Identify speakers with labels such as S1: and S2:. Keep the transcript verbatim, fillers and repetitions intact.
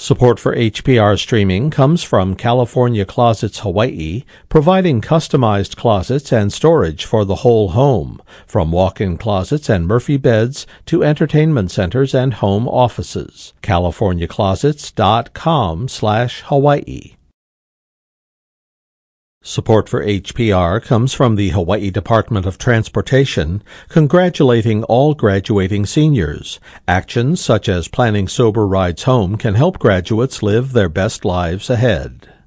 S1: Support for H P R streaming comes from California Closets Hawaii, providing customized closets and storage for the whole home, from walk-in closets and Murphy beds to entertainment centers and home offices. california closets dot com slash Hawaii. Support for H P R comes from the Hawaii Department of Transportation, congratulating all graduating seniors. Actions such as planning sober rides home can help graduates live their best lives ahead.